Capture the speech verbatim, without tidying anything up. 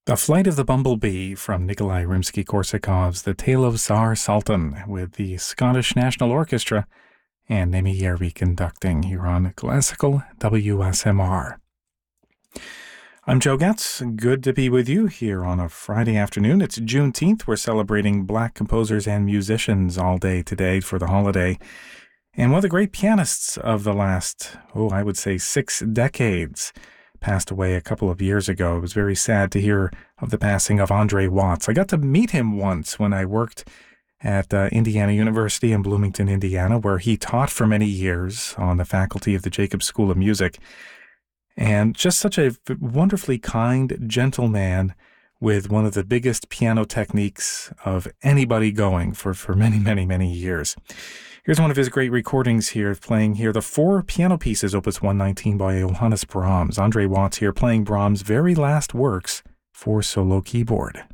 The Flight of the Bumblebee from Nikolai Rimsky-Korsakov's The Tale of Tsar Sultan with the Scottish National Orchestra and Nemi Järvi conducting here on Classical W S M R. I'm Joe Getz. Good to be with you here on a Friday afternoon. It's Juneteenth. We're celebrating Black composers and musicians all day today for the holiday. And one of the great pianists of the last, oh, I would say six decades passed away a couple of years ago. It was very sad to hear of the passing of Andre Watts. I got to meet him once when I worked at uh, Indiana University in Bloomington, Indiana, where he taught for many years on the faculty of the Jacobs School of Music. And just such a wonderfully kind, gentle man with one of the biggest piano techniques of anybody going for, for many, many, many years. Here's one of his great recordings here, playing here the four piano pieces, Opus one nineteen by Johannes Brahms. Andre Watts here playing Brahms' very last works for solo keyboard.